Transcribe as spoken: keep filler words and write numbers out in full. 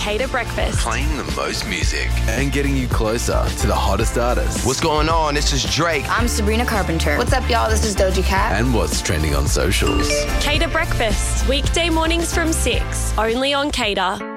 Cater Breakfast. Playing the most music. And getting you closer to the hottest artists. What's going on? This is Drake. I'm Sabrina Carpenter. What's up, y'all? This is Doja Cat. And what's trending on socials. Cater Breakfast, weekday mornings from six, only on Cater.